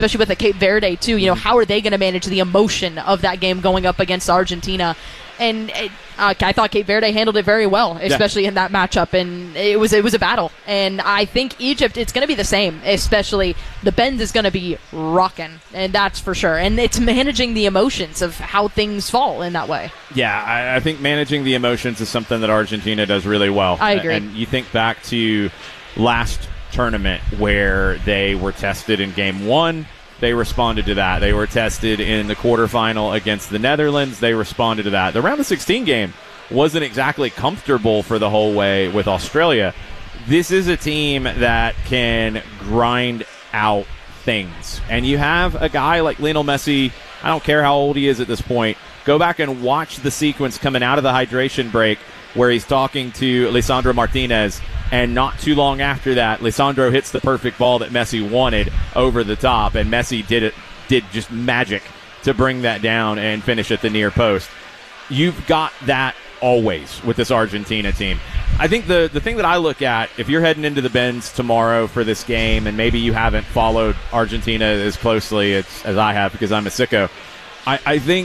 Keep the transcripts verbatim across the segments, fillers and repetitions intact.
especially with the Cape Verde too. You know, how are they going to manage the emotion of that game going up against Argentina? And uh, I thought Cape Verde handled it very well, especially yeah. in that matchup. And it was it was a battle. And I think Egypt, it's going to be the same, especially the bend is going to be rocking, and that's for sure. And it's managing the emotions of how things fall in that way. Yeah, I, I think managing the emotions is something that Argentina does really well. I agree. And you think back to last tournament where they were tested in game one. They responded to that. They were tested in the quarterfinal against the Netherlands. They responded to that. The round of sixteen game wasn't exactly comfortable for the whole way with Australia. This is a team that can grind out things. And you have a guy like Lionel Messi, I don't care how old he is at this point, go back and watch the sequence coming out of the hydration break where he's talking to Lisandro Martinez. And not too long after that, Lisandro hits the perfect ball that Messi wanted over the top, and Messi did it, did just magic to bring that down and finish at the near post. You've got that always with this Argentina team. I think the, the thing that I look at, if you're heading into the bends tomorrow for this game, and maybe you haven't followed Argentina as closely as, as I have because I'm a sicko, I, I think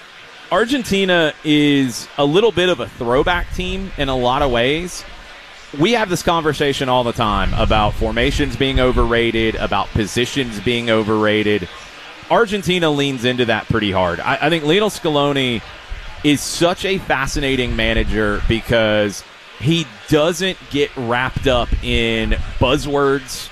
Argentina is a little bit of a throwback team in a lot of ways. We have this conversation all the time about formations being overrated, about positions being overrated. Argentina leans into that pretty hard. I, I think Lionel Scaloni is such a fascinating manager because he doesn't get wrapped up in buzzwords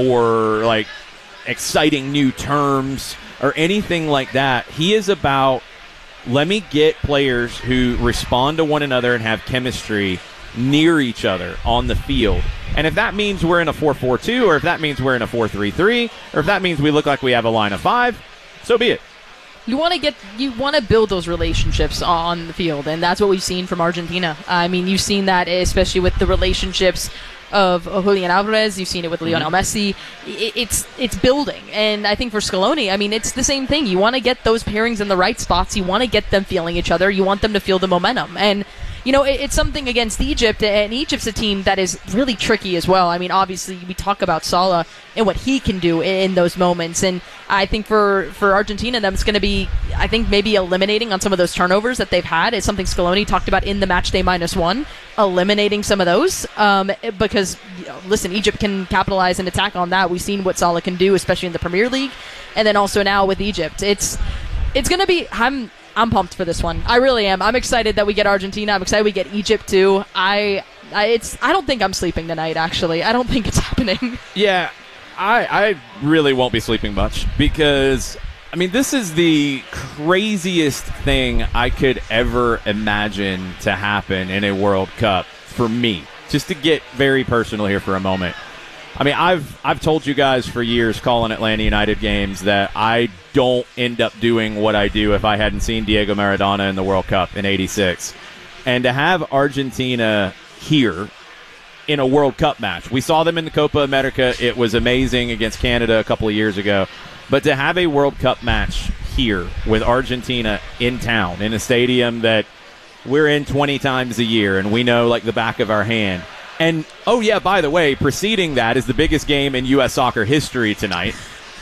or like exciting new terms or anything like that. He is about, let me get players who respond to one another and have chemistry near each other on the field. And if that means we're in a four four two, or if that means we're in a four three three, or if that means we look like we have a line of five, so be it. You want to get, you want to build those relationships on the field, and that's what we've seen from Argentina. I mean, you've seen that especially with the relationships of Julian Alvarez. You've seen it with Lionel Messi. It's it's building, and I think for Scaloni, I mean, it's the same thing. You want to get those pairings in the right spots. You want to get them feeling each other. You want them to feel the momentum, and you know, it's something against Egypt, and Egypt's a team that is really tricky as well. I mean, obviously, we talk about Salah and what he can do in those moments, and I think for, for Argentina, that's going to be, I think, maybe eliminating on some of those turnovers that they've had is something Scaloni talked about in the match day minus one, eliminating some of those, um, because, you know, listen, Egypt can capitalize and attack on that. We've seen what Salah can do, especially in the Premier League, and then also now with Egypt. It's it's going to be, I'm I'm pumped for this one. I really am. I'm excited that we get Argentina. I'm excited we get Egypt too. I, I it's. I don't think I'm sleeping tonight, actually. I don't think it's happening. Yeah, I, I really won't be sleeping much because, I mean, this is the craziest thing I could ever imagine to happen in a World Cup for me. Just to get very personal here for a moment. I mean, I've I've told you guys for years calling Atlanta United games that I don't end up doing what I do if I hadn't seen Diego Maradona in the World Cup in eighty-six. And to have Argentina here in a World Cup match. We saw them in the Copa America. It was amazing against Canada a couple of years ago. But to have a World Cup match here with Argentina in town, in a stadium that we're in twenty times a year and we know like the back of our hand. And, oh, yeah, by the way, preceding that is the biggest game in U S soccer history tonight.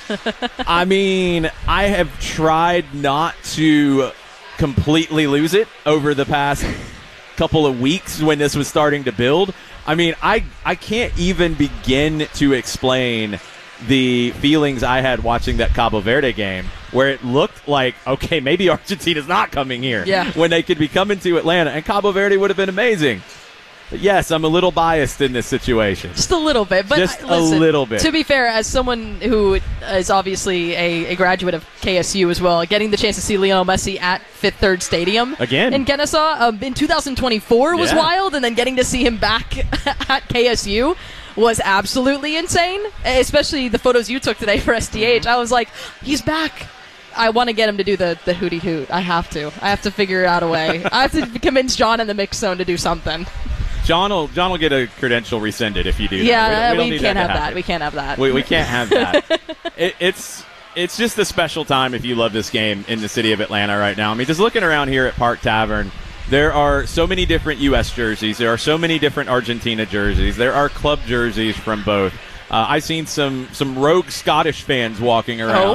I mean, I have tried not to completely lose it over the past couple of weeks when this was starting to build. I mean, I, I can't even begin to explain the feelings I had watching that Cabo Verde game where it looked like, okay, maybe Argentina's not coming here. Yeah. When they could be coming to Atlanta, and Cabo Verde would have been amazing. But yes, I'm a little biased in this situation. Just a little bit. But Just listen, a little bit. To be fair, as someone who is obviously a, a graduate of K S U as well, getting the chance to see Lionel Messi at Fifth Third Stadium again in Kennesaw um, in two thousand twenty-four was yeah. wild, and then getting to see him back at K S U was absolutely insane, especially the photos you took today for S D H. I was like, he's back. I want to get him to do the, the hootie hoot. I have to. I have to figure out a way. I have to convince John in the mix zone to do something. John will John will get a credential rescinded if you do that. Yeah, we, we, we, we can't that have that. We can't have that. We, we can't have that. it, it's it's just a special time if you love this game in the city of Atlanta right now. I mean, just looking around here at Park Tavern, there are so many different U S jerseys. There are so many different Argentina jerseys. There are club jerseys from both. Uh, I seen some some rogue Scottish fans walking around.